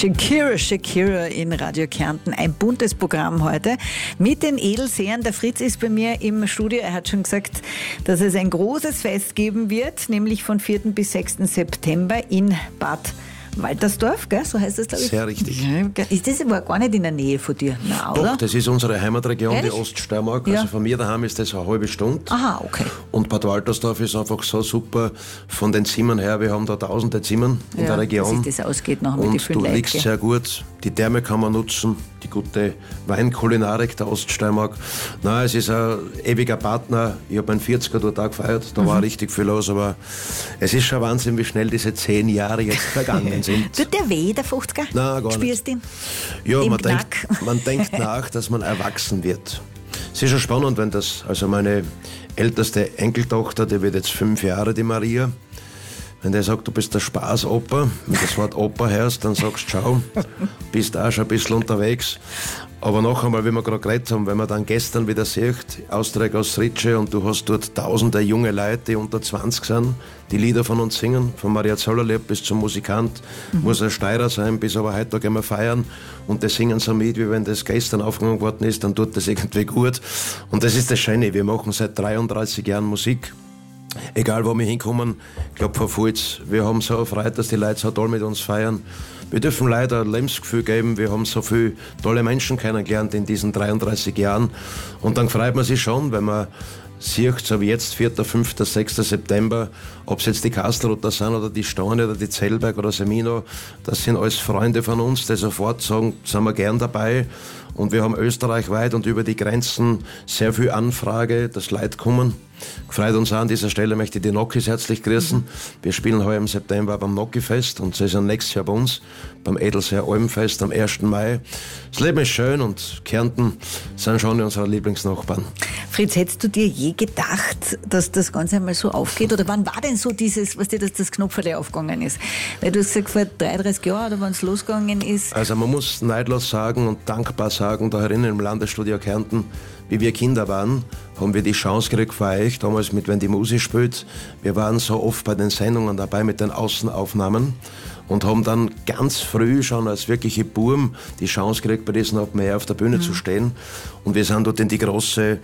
Shakira in Radio Kärnten. Ein buntes Programm heute mit den Edelsehern. Der Fritz ist bei mir im Studio. Er hat schon gesagt, dass es ein großes Fest geben wird, nämlich von 4. bis 6. September in Bad Waltersdorf, gell? So heißt das, glaube ich. Sehr richtig. Ja, ist das aber gar nicht in der Nähe von dir? Nein, oder? Doch, das ist unsere Heimatregion, Ehrlich? die Oststeiermark. Ja. Also von mir daheim ist das eine halbe Stunde. Aha, okay. Und Bad Waltersdorf ist einfach so super von den Zimmern her. Wir haben da tausende Zimmern in der Region. Dass sich das ausgeht noch mit den Und vielen du Leuten. liegst sehr gut. Die Therme kann man nutzen, die gute Weinkulinarik der Oststeiermark. Nein, es ist ein ewiger Partner. Ich habe meinen 40er dort auch gefeiert. Da war richtig viel los. Aber es ist schon Wahnsinn, wie schnell diese 10 Jahre jetzt vergangen sind. Tut der weh, der 50er? Nein, gar nicht. Spielst du ihn? Ja, Im man Knack. denkt nach, dass man erwachsen wird. Es ist schon spannend, wenn das, also meine älteste Enkeltochter, die wird jetzt 5 Jahre, die Maria, wenn der sagt, du bist der Spaßoper, wenn du das Wort Oper hörst, dann sagst du, schau, bist auch schon ein bisschen unterwegs. Aber noch einmal, wie wir gerade geredet haben, wenn man dann gestern wieder sieht, Austria aus Ritsche und du hast dort tausende junge Leute, die unter 20 sind, die Lieder von uns singen, von Maria Zollerlieb bis zum Musikant, muss ein Steirer sein, bis aber heute gehen wir feiern und die singen so mit, wie wenn das gestern aufgenommen worden ist, dann tut das irgendwie gut. Und das ist das Schöne, wir machen seit 33 Jahren Musik. Egal, wo wir hinkommen, ich glaube, Frau Fulz, wir haben so Freude, dass die Leute so toll mit uns feiern. Wir dürfen leider ein Lebensgefühl geben. Wir haben so viele tolle Menschen kennengelernt in diesen 33 Jahren. Und dann freut man sich schon, wenn man sieht, so wie jetzt, 4., 5., 6. September, ob es jetzt die Kastelruther sind oder die Steine oder die Zellberg oder Semino, das sind alles Freunde von uns, die sofort sagen, sind wir gern dabei. Und wir haben österreichweit und über die Grenzen sehr viel Anfrage, dass Leute kommen. Gefreut uns auch an dieser Stelle, möchte ich die Nokis herzlich grüßen. Wir spielen heuer im September beim Noki-Fest und sie sind nächstes Jahr bei uns, beim Edelseer Almfest am 1. Mai. Das Leben ist schön und Kärnten sind schon unsere Lieblingsnachbarn. Fritz, hättest du dir je gedacht, dass das Ganze einmal so aufgeht? Oder wann war denn so dieses, was dir das Knopferle aufgegangen ist? Weil du hast gesagt, vor 33 Jahren, oder wann es losgegangen ist. Also man muss neidlos sagen und dankbar sagen, da herinnen im Landesstudio Kärnten, wie wir Kinder waren, haben wir die Chance gekriegt für euch, damals mit Wenn die Musik spielt. Wir waren so oft bei den Sendungen dabei mit den Außenaufnahmen und haben dann ganz früh schon als wirkliche Burm die Chance gekriegt, bei diesen Open Air auf der Bühne zu stehen. Und wir sind dort in die große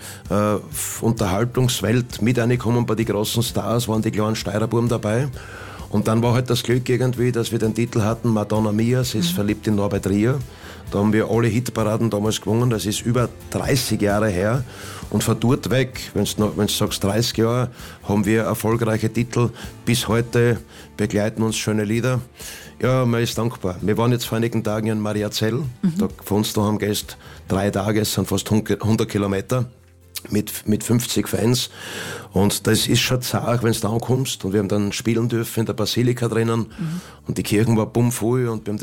Unterhaltungswelt mit reingekommen, bei den großen Stars waren die kleinen Steirerburm dabei. Und dann war halt das Glück irgendwie, dass wir den Titel hatten, Madonna Mia, sie ist verliebt in Norbert Rier. Da haben wir alle Hitparaden damals gewonnen, das ist über 30 Jahre her. Und von dort weg, wenn du sagst 30 Jahre, haben wir erfolgreiche Titel. Bis heute begleiten uns schöne Lieder. Ja, man ist dankbar. Wir waren jetzt vor einigen Tagen in Mariazell. Da von uns da haben Gäste 3 Tage, es sind fast 100 Kilometer. Mit 50 Fans. Und das ist schon zart, wenn du da ankommst. Und wir haben dann spielen dürfen in der Basilika drinnen. Und die Kirche war bummvoll. Und wir haben